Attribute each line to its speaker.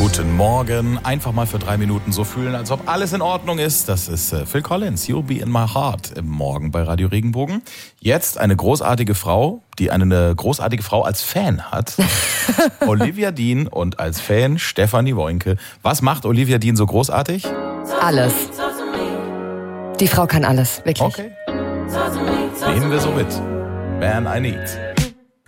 Speaker 1: Guten Morgen. Einfach mal für 3 Minuten so fühlen, als ob alles in Ordnung ist. Das ist Phil Collins, You'll Be in My Heart im Morgen bei Radio Regenbogen. Jetzt eine großartige Frau, die eine großartige Frau als Fan hat. Olivia Dean und als Fan Stefanie Woinke. Was macht Olivia Dean so großartig?
Speaker 2: Alles. Die Frau kann alles, wirklich.
Speaker 1: Okay. Nehmen wir so mit. Man I Need.